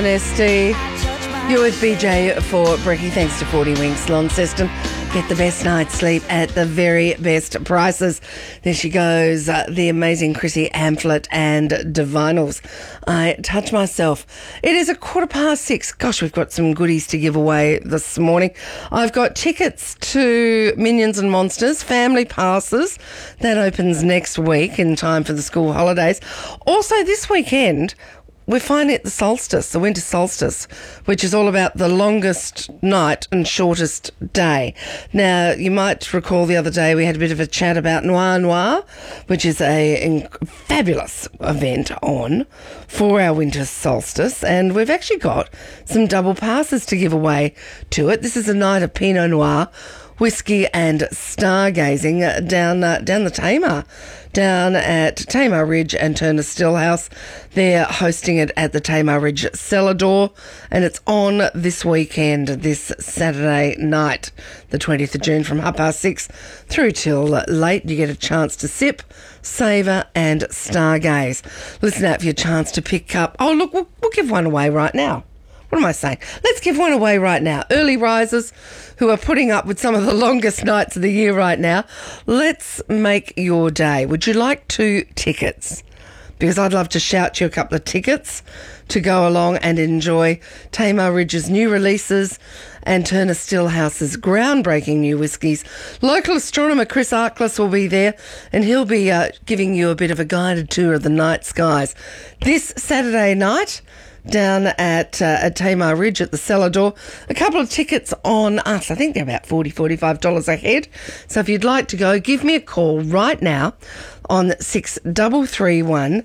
ST. You're with BJ for Brekkie. Thanks to 40 Winks Launceston. Get the best night's sleep at the very best prices. There she goes, the amazing Chrissy Amphlett and Divinals. I touch myself. It is 6:15. Gosh, we've got some goodies to give away this morning. I've got tickets to Minions and Monsters, family passes. That opens next week in time for the school holidays. Also this weekend, we're finding it the solstice, the winter solstice, which is all about the longest night and shortest day. Now, you might recall the other day we had a bit of a chat about Noir Noir, which is a fabulous event on for our winter solstice, and we've actually got some double passes to give away to it. This is a night of Pinot Noir, whiskey and stargazing down the Tamar, down at Tamar Ridge and Turner Stillhouse. They're hosting it at the Tamar Ridge Cellar Door, and it's on this weekend, this Saturday night, the 20th of June, from 6:30 through till late. You get a chance to sip, savour and stargaze. Listen out for your chance to pick up. Oh, look, we'll give one away right now. What am I saying? Let's give one away right now. Early risers who are putting up with some of the longest nights of the year right now. Let's make your day. Would you like 2 tickets? Because I'd love to shout you a couple of tickets to go along and enjoy Tamar Ridge's new releases and Turner Stillhouse's groundbreaking new whiskies. Local astronomer Chris Arkless will be there, and he'll be giving you a bit of a guided tour of the night skies. This Saturday night, down at Tamar Ridge at the Cellar Door. A couple of tickets on us. I think they're about $45 a head. So if you'd like to go, give me a call right now on 6331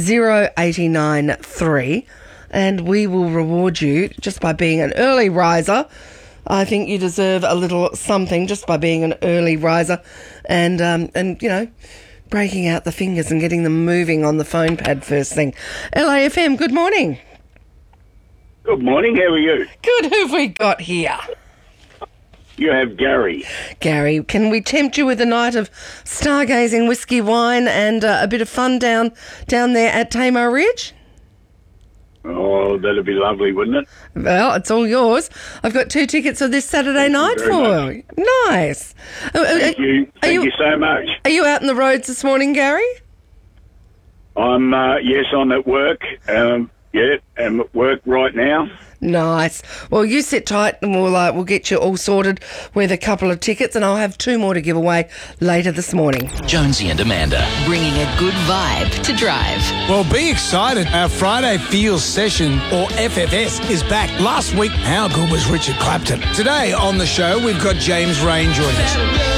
0893, and we will reward you just by being an early riser. I think you deserve a little something just by being an early riser, and you know, breaking out the fingers and getting them moving on the phone pad first thing. LAFM, good morning. Good morning, how are you? Good, who have we got here? You have Gary. Gary, can we tempt you with a night of stargazing, whiskey, wine and a bit of fun down there at Tamar Ridge? Oh, that'd be lovely, wouldn't it? Well, it's all yours. I've got 2 tickets for this Saturday night for you. Nice. Thank you. Thank you so much. Are you out on the roads this morning, Gary? I'm, yes, I'm at work. Yeah, I'm at work right now. Nice. Well, you sit tight and we'll get you all sorted with a couple of tickets, and I'll have 2 more to give away later this morning. Jonesy and Amanda, bringing a good vibe to drive. Well, be excited. Our Friday Feels Session, or FFS, is back. Last week, how good was Richard Clapton? Today on the show, we've got James Rain joining us.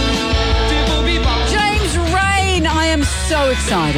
James Rain, I am so excited.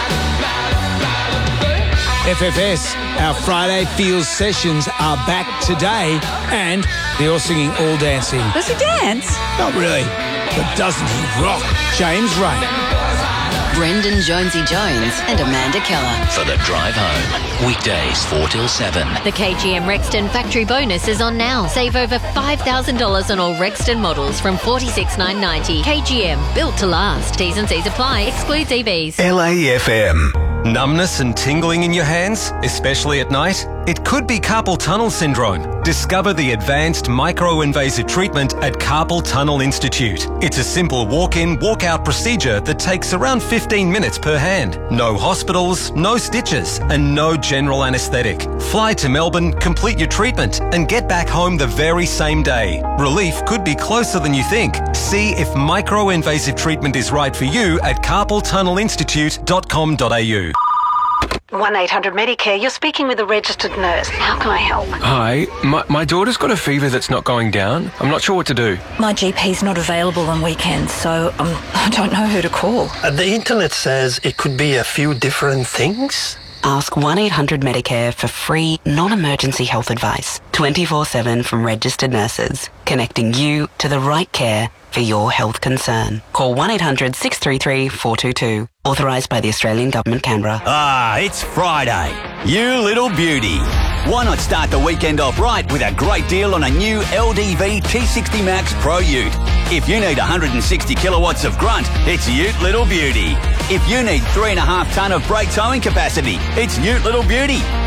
FFS, our Friday Feels Sessions are back today, and they're all singing All Dancing. Does he dance? Not really, but doesn't he rock? James Rain. Brendan Jonesy Jones and Amanda Keller. for the drive home. Weekdays 4 till 7. The KGM Rexton factory bonus is on now. Save over $5,000 on all Rexton models from $46,990. KGM, built to last. T's and C's apply. Excludes EVs. LAFM. Numbness and tingling in your hands, especially at night? It could be carpal tunnel syndrome. Discover the advanced micro-invasive treatment at Carpal Tunnel Institute. It's a simple walk-in, walk-out procedure that takes around 15 minutes per hand. No hospitals, no stitches, and no general anaesthetic. Fly to Melbourne, complete your treatment, and get back home the very same day. Relief could be closer than you think. See if micro-invasive treatment is right for you at carpaltunnelinstitute.com.au. 1-800-Medicare, you're speaking with a registered nurse. How can I help? Hi, my daughter's got a fever that's not going down. I'm not sure what to do. My GP's not available on weekends, so I don't know who to call. The internet says it could be a few different things. Ask 1-800-Medicare for free, non-emergency health advice. 24/7 from registered nurses, connecting you to the right care for your health concern. Call 1-800-633-422. Authorised by the Australian Government, Canberra. Ah, it's Friday. You little beauty. Why not start the weekend off right with a great deal on a new LDV T60 Max Pro Ute? If you need 160 kilowatts of grunt, it's Ute Little Beauty. If you need 3.5 tonne of brake towing capacity, it's Ute Little Beauty.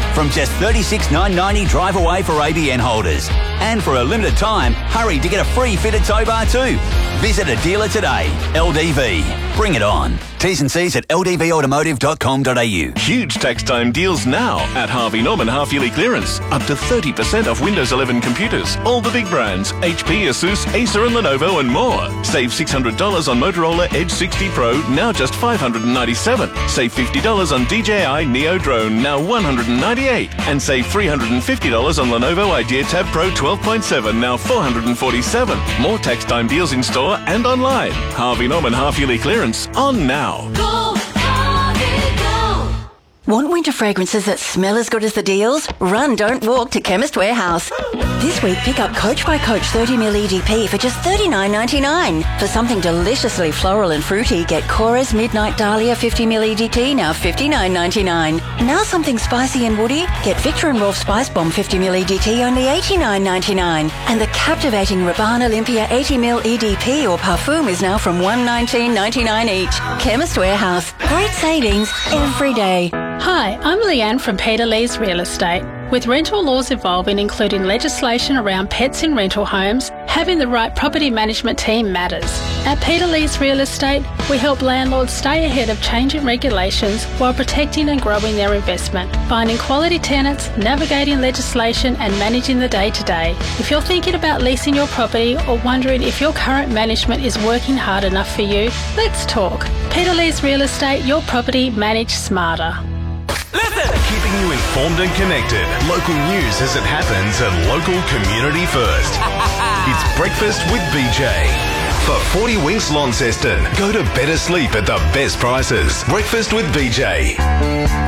from just $36,990 drive away for ABN holders. And for a limited time, hurry to get a free fitted tow bar too. Visit a dealer today. LDV. Bring it on. T's and C's at ldvautomotive.com.au. Huge tax time deals now at Harvey Norman half-yearly clearance. Up to 30% off Windows 11 computers. All the big brands, HP, Asus, Acer and Lenovo and more. Save $600 on Motorola Edge 60 Pro, now just $597. Save $50 on DJI Neo Drone, now $198. And save $350 on Lenovo Idea Tab Pro 12.7, now $447. More tax time deals in store and online. Harvey Norman half-yearly clearance on now. Go, Harvey, go! Want winter fragrances that smell as good as the deals? Run, don't walk to Chemist Warehouse. This week, pick up Coach by Coach 30ml EDP for just $39.99. For something deliciously floral and fruity, get Cora's Midnight Dahlia 50ml EDT, now $59.99. Now something spicy and woody, get Victor and Rolf Spice Bomb 50ml EDT, only $89.99. And the captivating Rabanne Olympia 80ml EDP or Parfum is now from $119.99 each. Chemist Warehouse. Great savings every day. Hi, I'm Leanne from Peter Lee's Real Estate. With rental laws evolving, including legislation around pets in rental homes, having the right property management team matters. At Peter Lee's Real Estate, we help landlords stay ahead of changing regulations while protecting and growing their investment, finding quality tenants, navigating legislation and managing the day-to-day. If you're thinking about leasing your property or wondering if your current management is working hard enough for you, let's talk. Peter Lee's Real Estate, your property managed smarter. Keeping you informed and connected. Local news as it happens and local community first. It's Breakfast with BJ. For 40 Winks Launceston, go to better sleep at the best prices. Breakfast with BJ.